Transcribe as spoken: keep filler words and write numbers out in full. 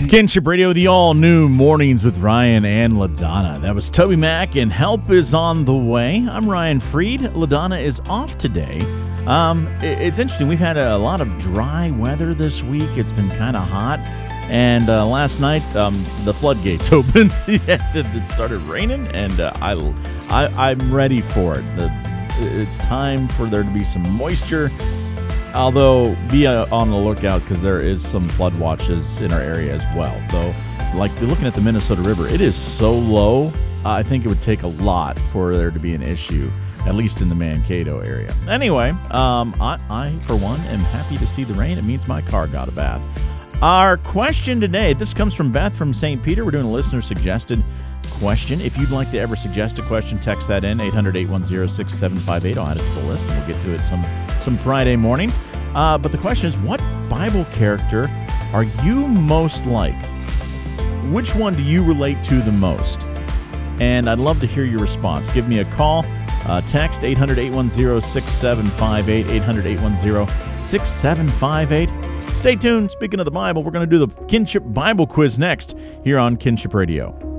Kinship Radio, the all-new Mornings with Ryan and LaDonna. That was Toby Mac, and Help is on the way. I'm Ryan Freed. LaDonna is off today. Um, it, it's interesting. We've had a, a lot of dry weather this week. It's been kind of hot. And uh, last night, um, the floodgates opened. It started raining, and uh, I, I, I'm ready for it. The, it's time for there to be some moisture. Although, be uh, on the lookout because there is some flood watches in our area as well. Though, like you're looking at the Minnesota River, it is so low, uh, I think it would take a lot for there to be an issue, at least in the Mankato area. Anyway, um, I, I, for one, am happy to see the rain. It means my car got a bath. Our question today, this comes from Beth from Saint Peter. We're doing a listener-suggested question. If you'd like to ever suggest a question, text that in, eight hundred, eight one zero, six seven five eight. I'll add it to the list, and we'll get to it some, some Friday morning. Uh, but the question is, what Bible character are you most like? Which one do you relate to the most? And I'd love to hear your response. Give me a call. Uh, text eight hundred, eight one zero, six seven five eight, eight hundred, eight one zero, six seven five eight. Stay tuned. Speaking of the Bible, we're going to do the Kinship Bible Quiz next here on Kinship Radio.